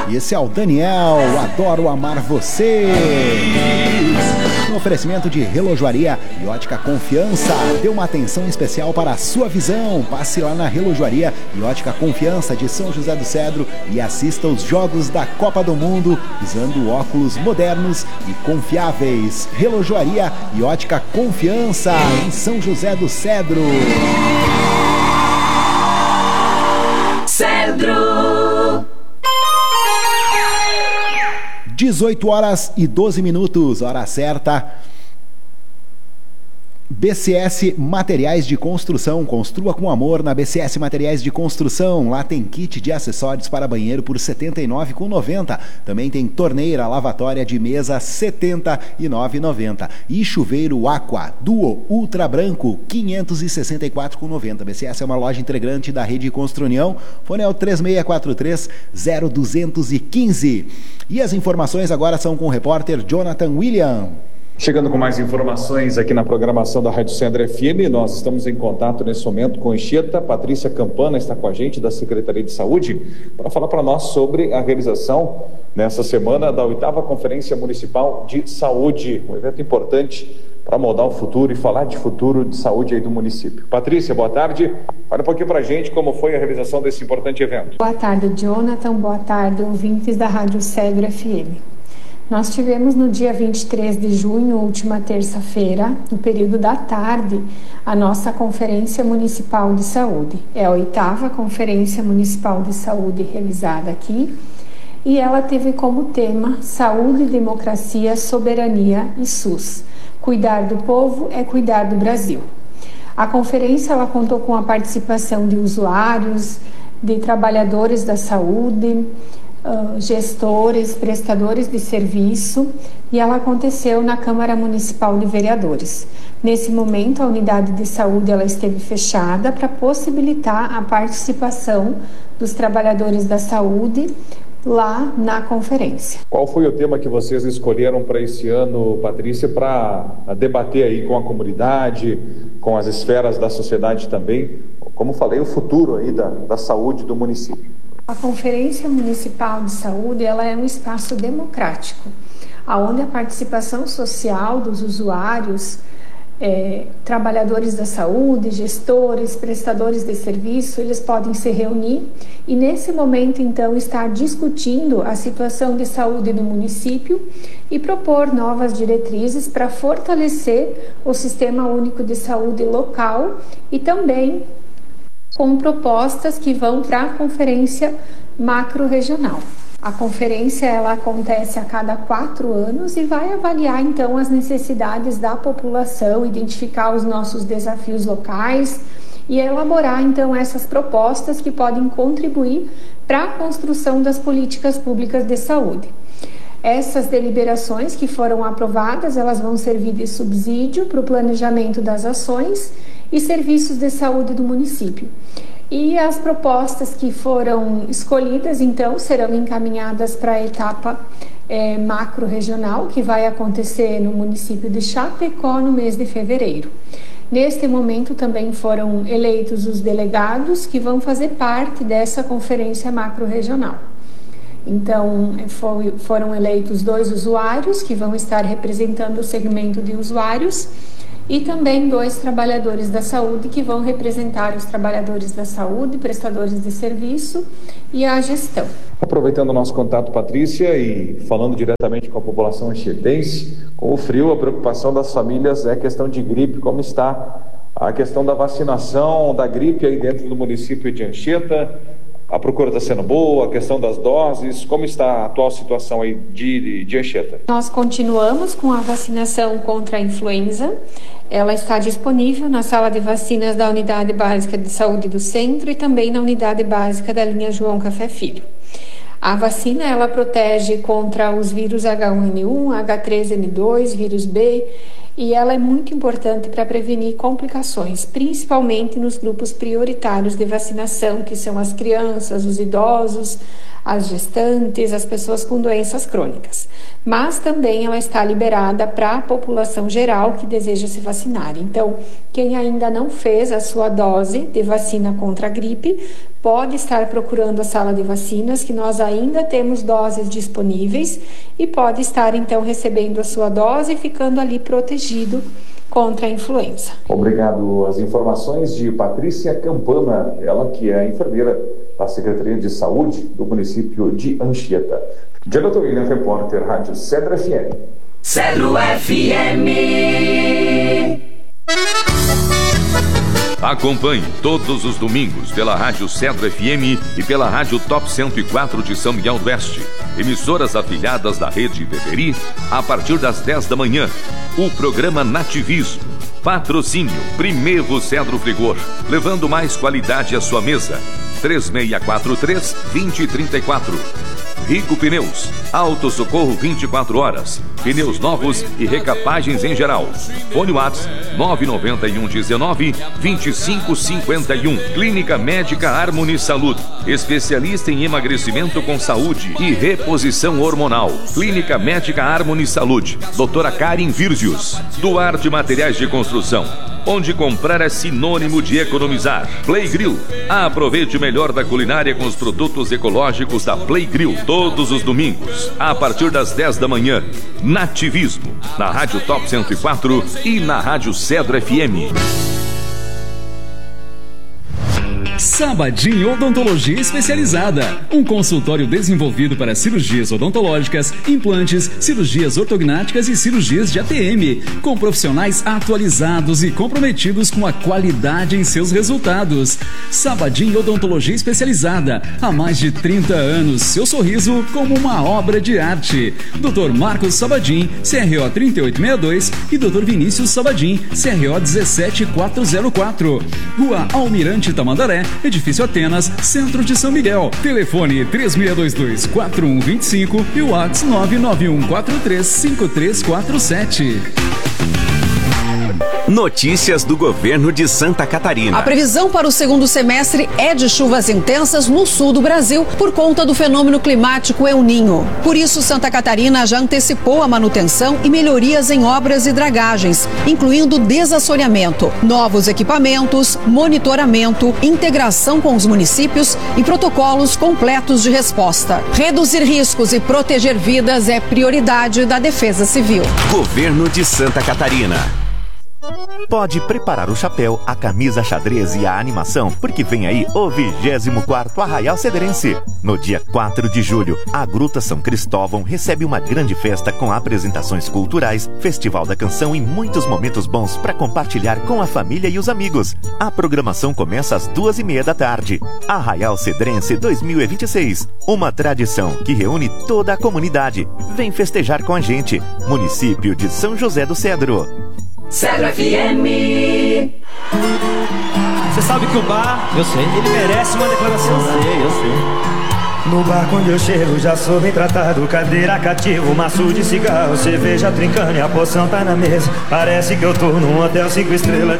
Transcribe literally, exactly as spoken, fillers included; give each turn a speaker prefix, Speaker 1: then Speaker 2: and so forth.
Speaker 1: Esse é o Daniel, adoro amar você. Um oferecimento de Relojoaria e Ótica Confiança. Dê uma atenção especial para a sua visão. Passe lá na Relojoaria e Ótica Confiança de São José do Cedro e assista os jogos da Copa do Mundo usando óculos modernos e confiáveis. Relojoaria e Ótica Confiança em São José do Cedro.
Speaker 2: Cedro.
Speaker 1: dezoito horas e doze minutos, hora certa. B C S Materiais de Construção, construa com amor na B C S Materiais de Construção. Lá tem kit de acessórios para banheiro por setenta e nove reais e noventa centavos. Também tem torneira lavatória de mesa setenta e nove reais e noventa centavos. E chuveiro Aqua Duo Ultra Branco quinhentos e sessenta e quatro reais e noventa centavos. B C S é uma loja integrante da Rede Construnião. Fone é o três seis quatro três, zero dois um cinco. E as informações agora são com o repórter Jonathan William.
Speaker 3: Chegando com mais informações aqui na programação da Rádio Cedro F M, nós estamos em contato nesse momento com Anchieta. Patrícia Campana está com a gente da Secretaria de Saúde para falar para nós sobre a realização nessa semana da oitava Conferência Municipal de Saúde, um evento importante para moldar o futuro e falar de futuro de saúde aí do município. Patrícia, boa tarde. Fala um pouquinho para a gente como foi a realização desse importante evento.
Speaker 4: Boa tarde, Jonathan. Boa tarde, ouvintes da Rádio Cedro F M. Nós tivemos no dia vinte e três de junho, última terça-feira, no período da tarde, a nossa Conferência Municipal de Saúde. É a oitava Conferência Municipal de Saúde realizada aqui e ela teve como tema Saúde, Democracia, Soberania e SUS. Cuidar do povo é cuidar do Brasil. A conferência ela contou com a participação de usuários, de trabalhadores da saúde, Uh, gestores, prestadores de serviço, e ela aconteceu na Câmara Municipal de Vereadores. Nesse momento, a unidade de saúde ela esteve fechada para possibilitar a participação dos trabalhadores da saúde lá na conferência.
Speaker 3: Qual foi o tema que vocês escolheram para esse ano, Patrícia, para debater aí com a comunidade, com as esferas da sociedade também? Como falei, o futuro aí da, da saúde do município.
Speaker 4: A Conferência Municipal de Saúde ela é um espaço democrático, onde a participação social dos usuários, é, trabalhadores da saúde, gestores, prestadores de serviço, eles podem se reunir e nesse momento então estar discutindo a situação de saúde do município e propor novas diretrizes para fortalecer o Sistema Único de Saúde local e também com propostas que vão para a conferência macro-regional. A conferência ela acontece a cada quatro anos e vai avaliar então as necessidades da população, identificar os nossos desafios locais e elaborar então essas propostas que podem contribuir para a construção das políticas públicas de saúde. Essas deliberações que foram aprovadas, elas vão servir de subsídio para o planejamento das ações e serviços de saúde do município. E as propostas que foram escolhidas, então, serão encaminhadas para a etapa é, macro-regional, que vai acontecer no município de Chapecó no mês de fevereiro. Neste momento também foram eleitos os delegados que vão fazer parte dessa conferência macro-regional. Então, foi, foram eleitos dois usuários que vão estar representando o segmento de usuários e também dois trabalhadores da saúde que vão representar os trabalhadores da saúde, prestadores de serviço e a gestão.
Speaker 3: Aproveitando o nosso contato, Patrícia, e falando diretamente com a população anchietense, com o frio, a preocupação das famílias é a questão de gripe, como está a questão da vacinação da gripe aí dentro do município de Anchieta. A procura está sendo boa, a questão das doses, como está a atual situação aí de, de Anchieta?
Speaker 4: Nós continuamos com a vacinação contra a influenza. Ela está disponível na sala de vacinas da Unidade Básica de Saúde do Centro e também na Unidade Básica da linha João Café Filho. A vacina ela protege contra os vírus H um N um, H três N dois, vírus B, e ela é muito importante para prevenir complicações, principalmente nos grupos prioritários de vacinação, que são as crianças, os idosos, as gestantes, as pessoas com doenças crônicas. Mas também ela está liberada para a população geral que deseja se vacinar. Então, quem ainda não fez a sua dose de vacina contra a gripe, pode estar procurando a sala de vacinas, que nós ainda temos doses disponíveis, e pode estar então recebendo a sua dose e ficando ali protegido contra a influenza.
Speaker 3: Obrigado. As informações de Patrícia Campana, ela que é enfermeira da Secretaria de Saúde do município de Anchieta. Jonathan William, repórter, Rádio Cedro F M.
Speaker 2: Cedro F M.
Speaker 5: Acompanhe todos os domingos pela Rádio Cedro F M e pela Rádio Top cento e quatro de São Miguel do Oeste, emissoras afiliadas da Rede Beberi, a partir das dez da manhã, o programa Nativismo. Patrocínio Primevo Cedro Frigor, levando mais qualidade à sua mesa. três seis quatro três, dois zero três quatro. Rico Pneus, Auto Socorro vinte e quatro horas, pneus novos e recapagens em geral. Fone WhatsApp nove nove um um nove, dois cinco cinco um. Clínica Médica Harmony Saúde, especialista em emagrecimento com saúde e reposição hormonal. Clínica Médica Harmony Saúde, doutora Karen Virgius. Duarte Materiais de Construção, onde comprar é sinônimo de economizar. Play Grill, aproveite o melhor da culinária com os produtos ecológicos da Play Grill, todos os domingos, a partir das dez da manhã. Nativismo, na Rádio Top cento e quatro e na Rádio Cedro F M.
Speaker 6: Sabadin Odontologia Especializada, um consultório desenvolvido para cirurgias odontológicas, implantes, cirurgias ortognáticas e cirurgias de A T M, com profissionais atualizados e comprometidos com a qualidade em seus resultados. Sabadin Odontologia Especializada, há mais de trinta anos, seu sorriso como uma obra de arte. doutor Marcos Sabadin, C R O trinta e oito sessenta e dois e doutor Vinícius Sabadin, C R O dezessete mil quatrocentos e quatro. Rua Almirante Tamandaré, Edifício Atenas, Centro de São Miguel. Telefone três seis dois dois, quatro um dois cinco e o WhatsApp nove nove um quatro três cinco três quatro sete.
Speaker 7: Notícias do governo de Santa Catarina.
Speaker 8: A previsão para o segundo semestre é de chuvas intensas no sul do Brasil por conta do fenômeno climático El Niño. Por isso, Santa Catarina já antecipou a manutenção e melhorias em obras e dragagens, incluindo desassoreamento, novos equipamentos, monitoramento, integração com os municípios e protocolos completos de resposta. Reduzir riscos e proteger vidas é prioridade da Defesa Civil.
Speaker 7: Governo de Santa Catarina. Pode preparar o chapéu, a camisa xadrez e a animação, porque vem aí o vigésimo quarto Arraial Cedrense. No dia quatro de julho, a Gruta São Cristóvão recebe uma grande festa com apresentações culturais, festival da canção e muitos momentos bons para compartilhar com a família e os amigos. A programação começa às duas e meia da tarde. Arraial Cedrense dois mil e vinte e seis, uma tradição que reúne toda a comunidade. Vem festejar com a gente. Município de São José do Cedro.
Speaker 2: Cedro F M.
Speaker 9: Você sabe que o bar, eu sei, ele merece uma declaração. Eu sei, eu sei. No bar quando eu chego já sou bem tratado. Cadeira cativo, maço de cigarro, cerveja trincando e a poção tá na mesa. Parece que eu tô num hotel cinco estrelas.